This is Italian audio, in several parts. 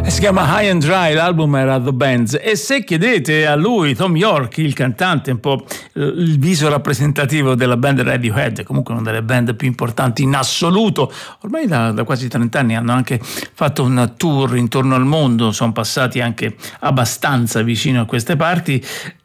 Si chiama High and Dry, l'album era The Bands, e se chiedete a lui, Thom Yorke, il cantante, un po' il viso rappresentativo della band Radiohead, comunque una delle band più importanti in assoluto, ormai da quasi 30 anni hanno anche fatto un tour intorno al mondo, sono passati anche abbastanza vicino a queste parti.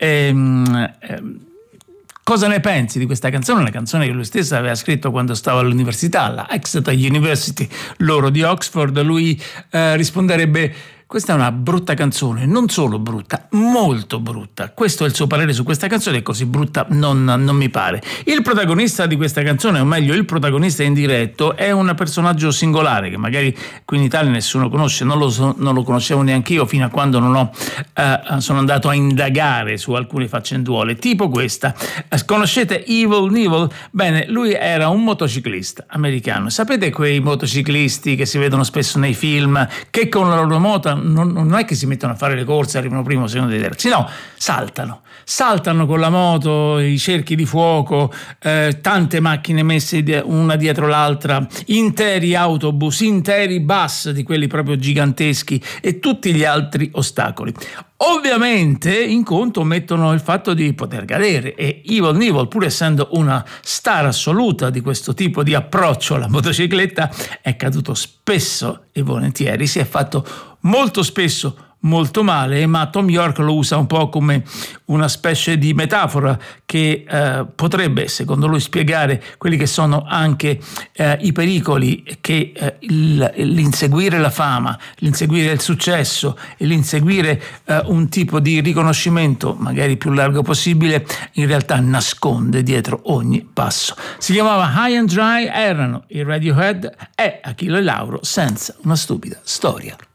Cosa ne pensi di questa canzone? Una canzone che lui stesso aveva scritto quando stava all'università, alla Exeter University, loro di Oxford. Lui risponderebbe: questa è una brutta canzone, non solo brutta, molto brutta. Questo è il suo parere su questa canzone, e così brutta non mi pare. Il protagonista di questa canzone, o meglio il protagonista indiretto, è un personaggio singolare che magari qui in Italia nessuno conosce, non lo conoscevo neanche io fino a quando sono andato a indagare su alcune faccenduole, tipo questa. Conoscete Evel Knievel? Bene, lui era un motociclista americano. Sapete quei motociclisti che si vedono spesso nei film, che con la loro moto non è che si mettono a fare le corse, arrivano primo, secondo, terzo, no, saltano con la moto, i cerchi di fuoco, tante macchine messe una dietro l'altra, interi autobus, interi bus di quelli proprio giganteschi e tutti gli altri ostacoli. Ovviamente in conto mettono il fatto di poter cadere, e Evel Knievel, pur essendo una star assoluta di questo tipo di approccio alla motocicletta, è caduto spesso e volentieri, si è fatto molto spesso molto male, ma Thom Yorke lo usa un po' come una specie di metafora che potrebbe, secondo lui, spiegare quelli che sono anche i pericoli che l'inseguire la fama, l'inseguire il successo e l'inseguire un tipo di riconoscimento magari più largo possibile in realtà nasconde dietro ogni passo. Si chiamava High and Dry, erano i Radiohead, e Achille Lauro senza una stupida storia.